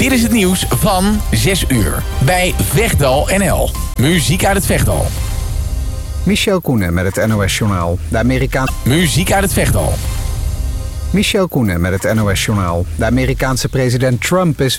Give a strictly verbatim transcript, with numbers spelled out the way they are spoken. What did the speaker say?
Dit is het nieuws van zes uur. Bij Vechtdal N L. Muziek uit het Vechtdal. Michel Koenen met het N O S-journaal. De Amerikaan... Muziek uit het Vechtdal. Michel Koenen met het N O S-journaal. De Amerikaanse president Trump is...